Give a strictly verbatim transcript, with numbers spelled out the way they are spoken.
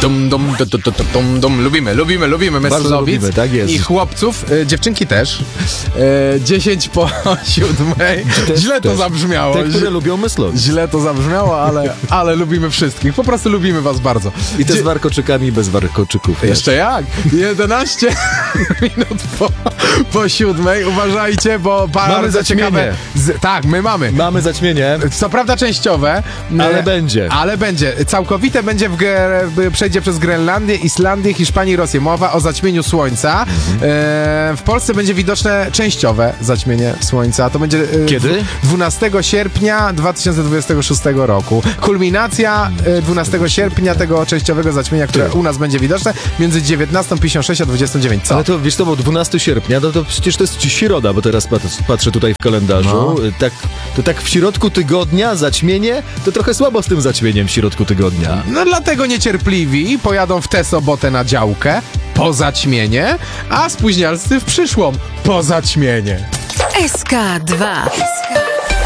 Dum, dum, dum, dum, dum, dum. Lubimy, lubimy, lubimy Myslowic tak jest. i chłopców, y, dziewczynki też. Y, dziesięć po siódmej. Też, Źle to też. zabrzmiało. Te, które lubią Myslowic. Źle to zabrzmiało, ale, ale lubimy wszystkich. Po prostu lubimy was bardzo. I te Dzie- z warkoczykami bez warkoczyków. Jeszcze jak? jedenaście minut po, po siódmej. Uważajcie, bo bardzo zaćmienie. ciekawe. Z, tak, my mamy. Mamy zaćmienie, Co prawda częściowe, ale e, będzie. ale będzie. Całkowite będzie w gre, przejdzie przez Grenlandię, Islandię, Hiszpanię i Rosję. Mowa o zaćmieniu słońca. Mhm. E, w Polsce będzie widoczne częściowe zaćmienie słońca. To będzie e, Kiedy? dwunastego sierpnia dwa tysiące dwudziestego szóstego roku. Kulminacja e, dwunastego sierpnia tego częściowego zaćmienia, które u nas będzie widoczne między dziewiętnastą pięćdziesiąt sześć a dwudziestą dziewięć. Co? Ale to, wiesz co, bo dwunastego sierpnia, no to przecież to jest środa, bo teraz pat- patrzę tutaj w kalendarzu. No. Tak, to tak w środku tygodnia zaćmienie, to trochę słabo z tym zaćmieniem w środku tygodnia. No dlatego niecierpliwi pojadą w tę sobotę na działkę po zaćmienie, a spóźnialscy w przyszłą po zaćmienie. S K dwa.